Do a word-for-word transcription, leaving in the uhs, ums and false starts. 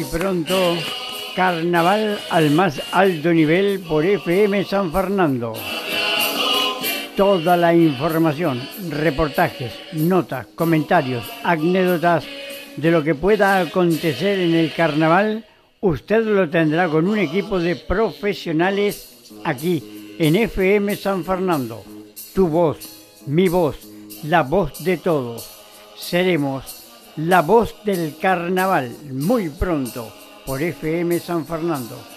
muy pronto, carnaval al más alto nivel por F M San Fernando. Toda la información, reportajes, notas, comentarios, anécdotas de lo que pueda acontecer en el carnaval, usted lo tendrá con un equipo de profesionales aquí en F M San Fernando. Tu voz, mi voz, la voz de todos. Seremos la voz del carnaval muy pronto por F M San Fernando.